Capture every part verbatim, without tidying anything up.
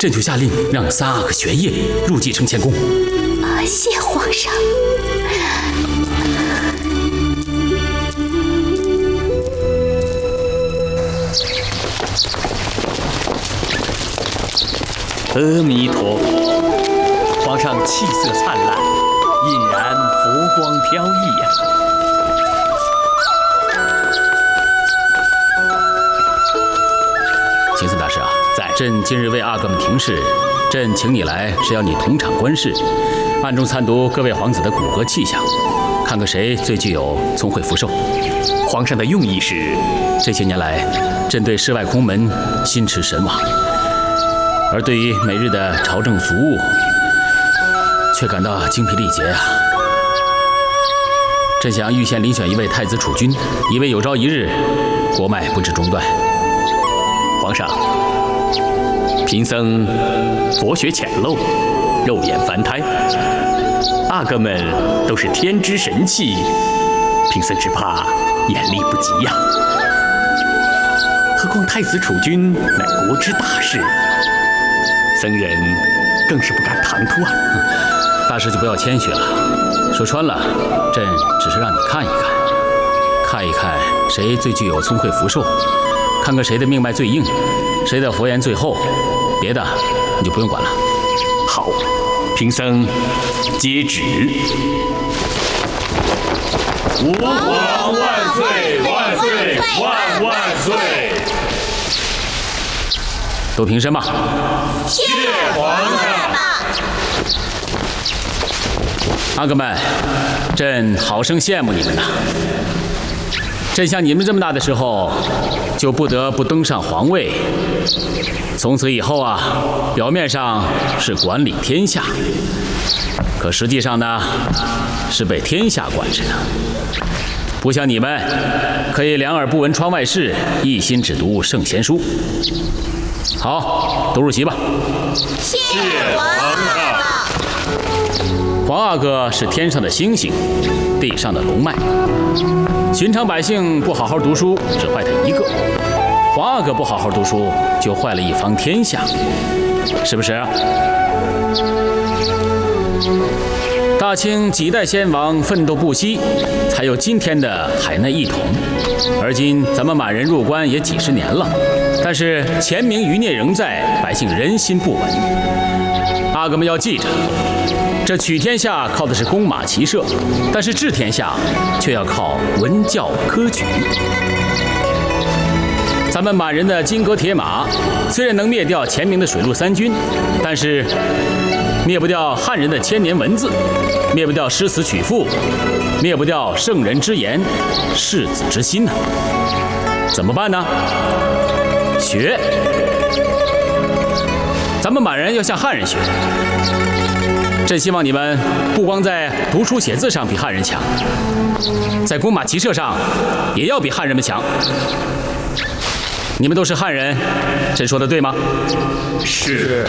朕就下令让三阿哥玄烨入继承前宫。 啊，谢皇上。 阿弥陀佛，皇上气色灿烂，引然佛光飘逸呀、啊。 秦森大师啊，在朕今日为阿哥们停事，朕请你来是要你同场观视，暗中参读各位皇子的骨骼气象，看看谁最具有聪慧福寿。 皇上的用意是， 这些年来，朕对世外空门心驰神往。而对于每日的朝政俗务，却感到精疲力竭啊！朕想预先遴选一位太子储君，以为有朝一日国脉不致中断。 皇上，贫僧佛学浅陋，肉眼凡胎，阿哥们都是天之神器，贫僧只怕眼力不及呀、啊。何况太子储君乃国之大事。僧人更是不敢唐突啊！ 大师就不要谦虚了。说穿了，朕只是让你看一看，看一看谁最具有聪慧福寿，看看谁的命脉最硬，谁的佛言最厚，别的你就不用管了。 好，贫僧接旨。 吾皇万岁万岁万万岁！ 都平身吧。 谢皇上。 阿哥们，朕好生羡慕你们呐！朕像你们这么大的时候，就不得不登上皇位。从此以后啊，表面上是管理天下，可实际上呢，是被天下管着呢。不像你们，可以两耳不闻窗外事，一心只读圣贤书。好，都入席吧。 谢皇上。 皇阿哥是天上的星星，地上的龙脉。寻常百姓不好好读书，只坏他一个；皇阿哥不好好读书，就坏了一方天下，是不是？大清几代先王奋斗不息，才有今天的海内一统。而今咱们满人入关也几十年了，但是前明余孽仍在，百姓人心不稳。阿哥们要记着，这取天下靠的是弓马骑射，但是治天下却要靠文教科举。咱们满人的金戈铁马，虽然能灭掉前明的水陆三军，但是灭不掉汉人的千年文字，灭不掉诗词曲赋，灭不掉圣人之言，士子之心呢、啊？怎么办呢？学。咱们满人要向汉人学。朕希望你们不光在读书写字上比汉人强，在弓马骑射上也要比汉人们强。你们都是汉人，朕说的对吗？ 是。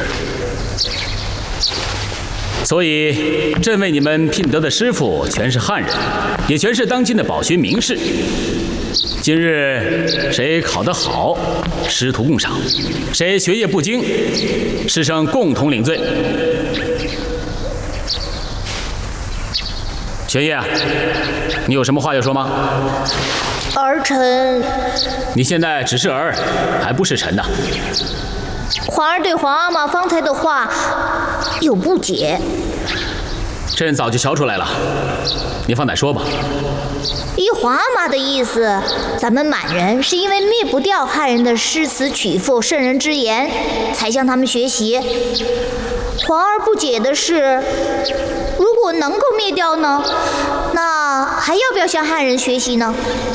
所以，朕为你们聘得的师傅全是汉人，也全是当今的宝学名士。今日谁考得好，师徒共赏；谁学业不精，师生共同领罪。玄烨，你有什么话要说吗？ 儿臣， 你现在只是儿，还不是臣呢。 皇儿对皇阿玛方才的话有不解。 朕早就瞧出来了，你放胆说吧。 依皇阿玛的意思，咱们满人是因为灭不掉汉人的诗词曲赋、圣人之言，才向他们学习。皇儿不解的是，如果能够灭掉呢，那还要不要向汉人学习呢？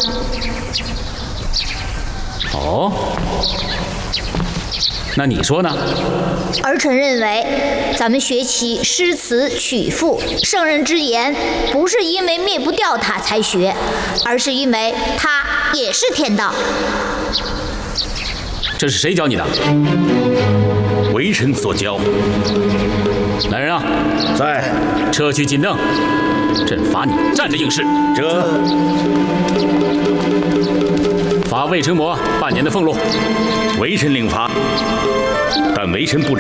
哦，那你说呢？ 儿臣认为，咱们学习诗词曲赋、圣人之言，不是因为灭不掉它才学，而是因为它也是天道。 这是谁教你的？ 微臣所教。 来人啊， 在。 撤去锦凳，朕罚你站着应试。 这。 罚魏成魔半年的俸禄。 微臣领罚，但微臣不知